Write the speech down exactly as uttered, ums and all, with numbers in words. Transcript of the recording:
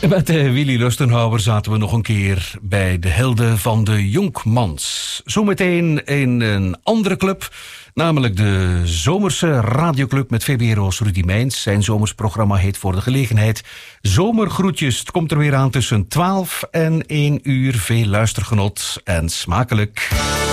met uh, Willy Lustenhouwer zaten we nog een keer bij de helden van de Jonkmans. Zometeen in een andere club, namelijk de Zomerse radioclub met V B R O's Rudy Meijns. Zijn zomersprogramma heet voor de gelegenheid Zomergroetjes. Het komt er weer aan tussen twaalf en één uur. Veel luistergenot en smakelijk.